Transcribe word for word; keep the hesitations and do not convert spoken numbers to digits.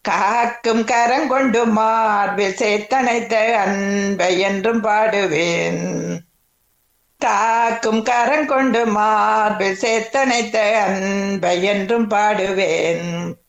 காக்கும் கரங்கொண்டு மார்பில் சேர்த்தணைத்த அன்பை என்றும் பாடுவேன். தாக்கும் கரங்கொண்டு மார்பில் சேர்த்தணைத்த அன்பை என்றும் பாடுவேன்.